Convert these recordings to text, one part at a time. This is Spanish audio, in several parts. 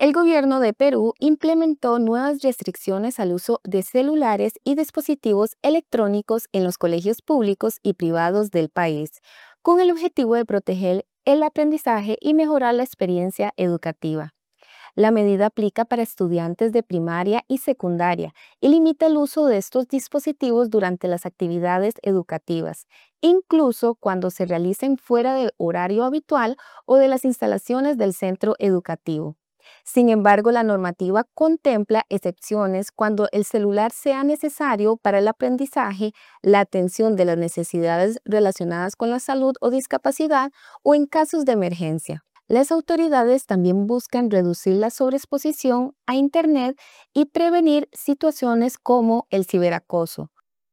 El gobierno de Perú implementó nuevas restricciones al uso de celulares y dispositivos electrónicos en los colegios públicos y privados del país, con el objetivo de proteger el aprendizaje y mejorar la experiencia educativa. La medida aplica para estudiantes de primaria y secundaria y limita el uso de estos dispositivos durante las actividades educativas, incluso cuando se realicen fuera del horario habitual o de las instalaciones del centro educativo. Sin embargo, la normativa contempla excepciones cuando el celular sea necesario para el aprendizaje, la atención de las necesidades relacionadas con la salud o discapacidad o en casos de emergencia. Las autoridades también buscan reducir la sobreexposición a Internet y prevenir situaciones como el ciberacoso.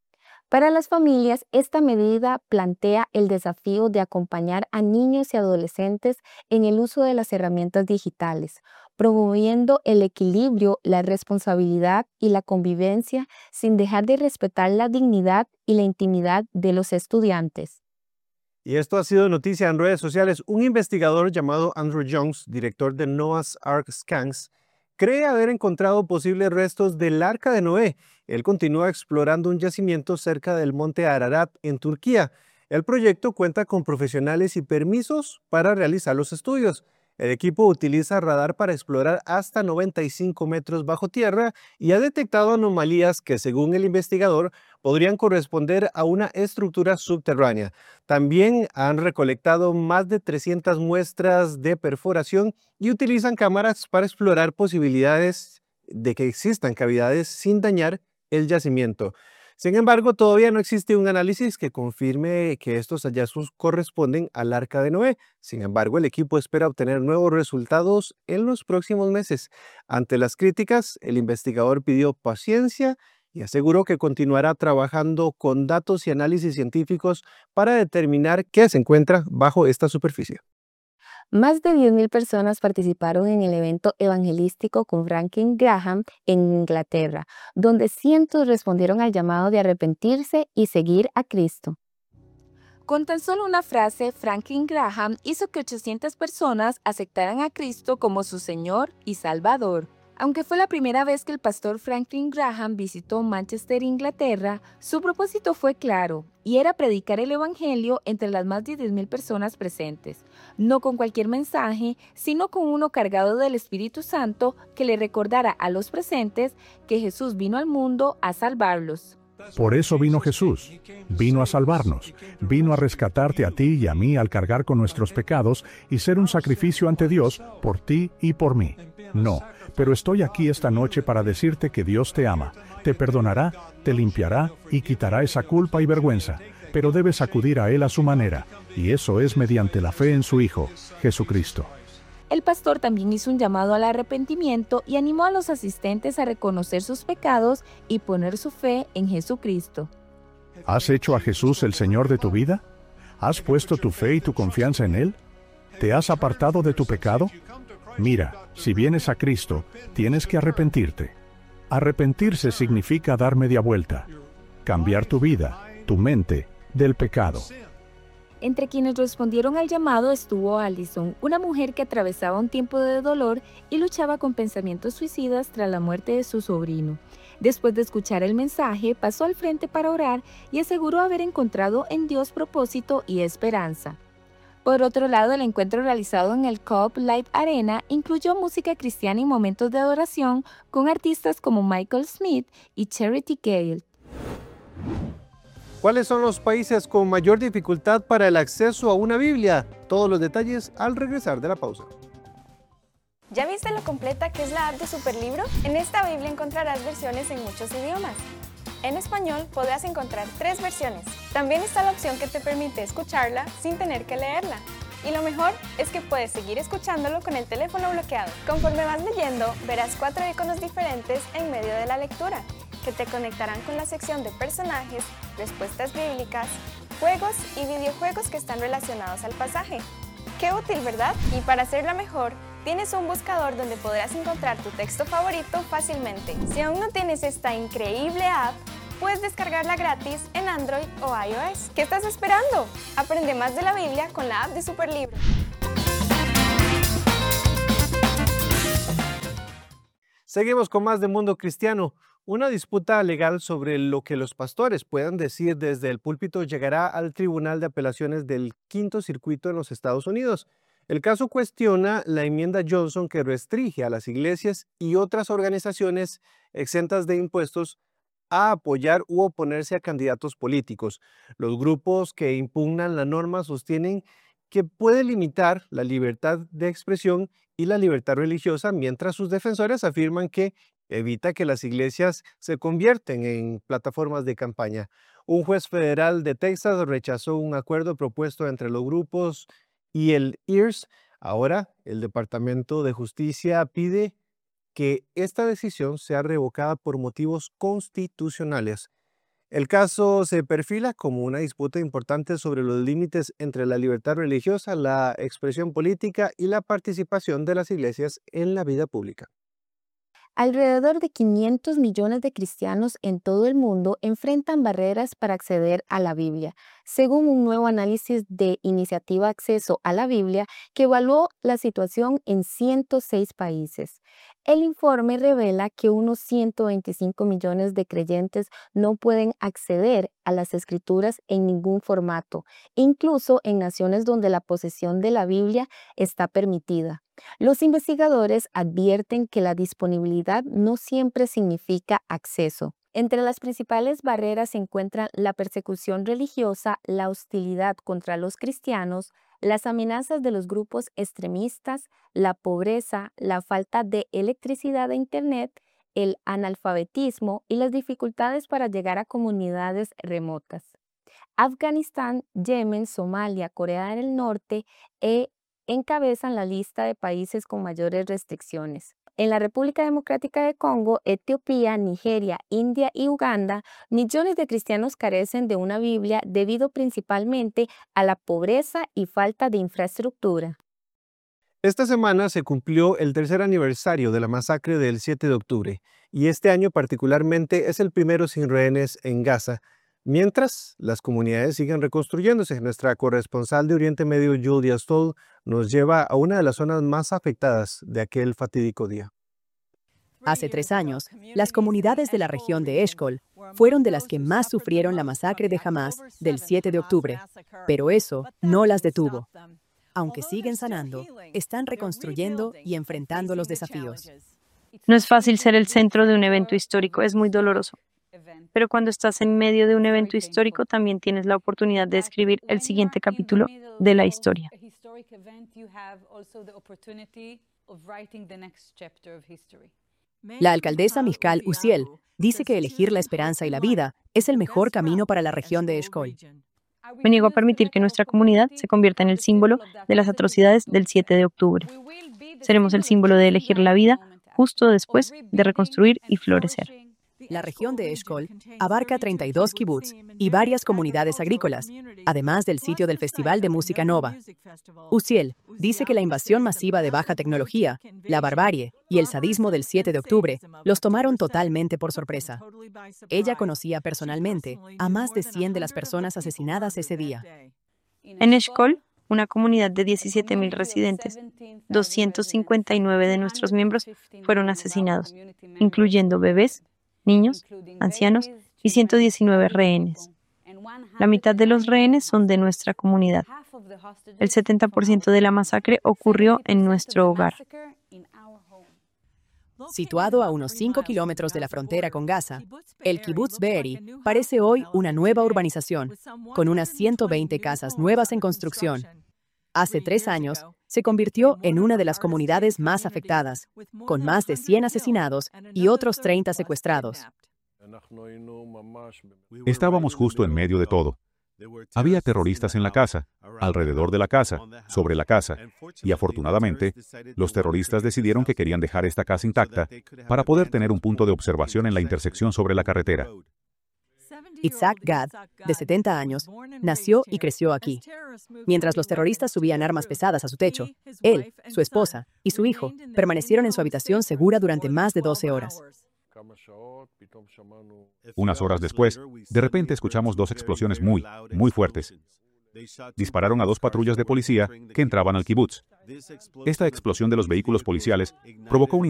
Para las familias, esta medida plantea el desafío de acompañar a niños y adolescentes en el uso de las herramientas digitales, promoviendo el equilibrio, la responsabilidad y la convivencia sin dejar de respetar la dignidad y la intimidad de los estudiantes. Y esto ha sido noticia en redes sociales. Un investigador llamado Andrew Jones, director de Noah's Ark Scans, cree haber encontrado posibles restos del Arca de Noé. Él continúa explorando un yacimiento cerca del monte Ararat, en Turquía. El proyecto cuenta con profesionales y permisos para realizar los estudios. El equipo utiliza radar para explorar hasta 95 metros bajo tierra y ha detectado anomalías que, según el investigador, podrían corresponder a una estructura subterránea. También han recolectado más de 300 muestras de perforación y utilizan cámaras para explorar posibilidades de que existan cavidades sin dañar el yacimiento. Sin embargo, todavía no existe un análisis que confirme que estos hallazgos corresponden al Arca de Noé. Sin embargo, el equipo espera obtener nuevos resultados en los próximos meses. Ante las críticas, el investigador pidió paciencia y aseguró que continuará trabajando con datos y análisis científicos para determinar qué se encuentra bajo esta superficie. Más de 10.000 personas participaron en el evento evangelístico con Franklin Graham en Inglaterra, donde cientos respondieron al llamado de arrepentirse y seguir a Cristo. Con tan solo una frase, Franklin Graham hizo que 800 personas aceptaran a Cristo como su Señor y Salvador. Aunque fue la primera vez que el pastor Franklin Graham visitó Manchester, Inglaterra, su propósito fue claro, y era predicar el Evangelio entre las más de 10.000 personas presentes, no con cualquier mensaje, sino con uno cargado del Espíritu Santo que le recordara a los presentes que Jesús vino al mundo a salvarlos. Por eso vino Jesús, vino a salvarnos, vino a rescatarte a ti y a mí al cargar con nuestros pecados y ser un sacrificio ante Dios por ti y por mí. No, pero estoy aquí esta noche para decirte que Dios te ama, te perdonará, te limpiará y quitará esa culpa y vergüenza, pero debes acudir a Él a su manera, y eso es mediante la fe en su Hijo, Jesucristo. El pastor también hizo un llamado al arrepentimiento y animó a los asistentes a reconocer sus pecados y poner su fe en Jesucristo. ¿Has hecho a Jesús el Señor de tu vida? ¿Has puesto tu fe y tu confianza en Él? ¿Te has apartado de tu pecado? Mira, si vienes a Cristo, tienes que arrepentirte. Arrepentirse significa dar media vuelta, cambiar tu vida, tu mente, del pecado. Entre quienes respondieron al llamado estuvo Allison, una mujer que atravesaba un tiempo de dolor y luchaba con pensamientos suicidas tras la muerte de su sobrino. Después de escuchar el mensaje, pasó al frente para orar y aseguró haber encontrado en Dios propósito y esperanza. Por otro lado, el encuentro realizado en el Cobb Live Arena incluyó música cristiana y momentos de adoración con artistas como Michael Smith y Charity Gale. ¿Cuáles son los países con mayor dificultad para el acceso a una Biblia? Todos los detalles al regresar de la pausa. ¿Ya viste lo completa que es la app de Superlibro? En esta Biblia encontrarás versiones en muchos idiomas. En español podrás encontrar 3 versiones. También está la opción que te permite escucharla sin tener que leerla. Y lo mejor es que puedes seguir escuchándolo con el teléfono bloqueado. Conforme vas leyendo, verás 4 iconos diferentes en medio de la lectura, que te conectarán con la sección de personajes, respuestas bíblicas, juegos y videojuegos que están relacionados al pasaje. ¡Qué útil!, ¿verdad? Y para hacerla mejor, tienes un buscador donde podrás encontrar tu texto favorito fácilmente. Si aún no tienes esta increíble app, puedes descargarla gratis en Android o iOS. ¿Qué estás esperando? Aprende más de la Biblia con la app de Superlibro. Seguimos con más de Mundo Cristiano. Una disputa legal sobre lo que los pastores puedan decir desde el púlpito llegará al Tribunal de Apelaciones del Quinto Circuito en los Estados Unidos. El caso cuestiona la enmienda Johnson que restringe a las iglesias y otras organizaciones exentas de impuestos a apoyar u oponerse a candidatos políticos. Los grupos que impugnan la norma sostienen que puede limitar la libertad de expresión y la libertad religiosa, mientras sus defensores afirman que evita que las iglesias se convierten en plataformas de campaña. Un juez federal de Texas rechazó un acuerdo propuesto entre los grupos y el IRS. Ahora, el Departamento de Justicia pide que esta decisión sea revocada por motivos constitucionales. El caso se perfila como una disputa importante sobre los límites entre la libertad religiosa, la expresión política y la participación de las iglesias en la vida pública. Alrededor de 500 millones de cristianos en todo el mundo enfrentan barreras para acceder a la Biblia, según un nuevo análisis de Iniciativa Acceso a la Biblia que evaluó la situación en 106 países. El informe revela que unos 125 millones de creyentes no pueden acceder a las Escrituras en ningún formato, incluso en naciones donde la posesión de la Biblia está permitida. Los investigadores advierten que la disponibilidad no siempre significa acceso. Entre las principales barreras se encuentran la persecución religiosa, la hostilidad contra los cristianos, las amenazas de los grupos extremistas, la pobreza, la falta de electricidad e Internet, el analfabetismo y las dificultades para llegar a comunidades remotas. Afganistán, Yemen, Somalia, Corea del Norte encabezan la lista de países con mayores restricciones. En la República Democrática de Congo, Etiopía, Nigeria, India y Uganda, millones de cristianos carecen de una Biblia debido principalmente a la pobreza y falta de infraestructura. Esta semana se cumplió el tercer aniversario de la masacre del 7 de octubre y este año particularmente es el primero sin rehenes en Gaza, mientras las comunidades siguen reconstruyéndose. Nuestra corresponsal de Oriente Medio, Julia Stoll, nos lleva a una de las zonas más afectadas de aquel fatídico día. Hace 3 años, las comunidades de la región de Eshkol fueron de las que más sufrieron la masacre de Hamás del 7 de octubre, pero eso no las detuvo. Aunque siguen sanando, están reconstruyendo y enfrentando los desafíos. No es fácil ser el centro de un evento histórico, es muy doloroso. Pero cuando estás en medio de un evento histórico, también tienes la oportunidad de escribir el siguiente capítulo de la historia. La alcaldesa Michal Uziel dice que elegir la esperanza y la vida es el mejor camino para la región de Eshkol. Me niego a permitir que nuestra comunidad se convierta en el símbolo de las atrocidades del 7 de octubre. Seremos el símbolo de elegir la vida justo después de reconstruir y florecer. La región de Eshkol abarca 32 kibutz y varias comunidades agrícolas, además del sitio del Festival de Música Nova. Uziel dice que la invasión masiva de baja tecnología, la barbarie y el sadismo del 7 de octubre los tomaron totalmente por sorpresa. Ella conocía personalmente a más de 100 de las personas asesinadas ese día. En Eshkol, una comunidad de 17,000 residentes, 259 de nuestros miembros fueron asesinados, incluyendo bebés, niños, ancianos y 119 rehenes. La mitad de los rehenes son de nuestra comunidad. El 70% de la masacre ocurrió en nuestro hogar. Situado a unos 5 kilómetros de la frontera con Gaza, el kibutz Be'eri parece hoy una nueva urbanización, con unas 120 casas nuevas en construcción. Hace 3 años, se convirtió en una de las comunidades más afectadas, con más de 100 asesinados y otros 30 secuestrados. Estábamos justo en medio de todo. Había terroristas en la casa, alrededor de la casa, sobre la casa, y afortunadamente, los terroristas decidieron que querían dejar esta casa intacta para poder tener un punto de observación en la intersección sobre la carretera. Itzhak Gad, de 70 años, nació y creció aquí. Mientras los terroristas subían armas pesadas a su techo, él, su esposa y su hijo permanecieron en su habitación segura durante más de 12 horas. Unas horas después, de repente escuchamos 2 explosiones muy fuertes. Dispararon a 2 patrullas de policía que entraban al kibutz. Esta explosión de los vehículos policiales provocó un